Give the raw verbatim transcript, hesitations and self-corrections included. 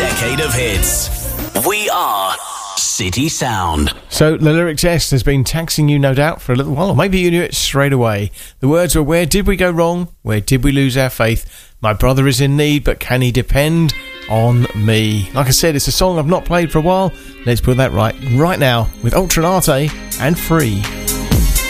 decade of hits. We are City Sound. So the lyric test has been taxing you, no doubt, for a little while, or maybe you knew it straight away. The words were, where did we go wrong? Where did we lose our faith? My brother is in need, but can he depend on me? Like I said, it's a song I've not played for a while. Let's put that right right now with Ultranate and Free.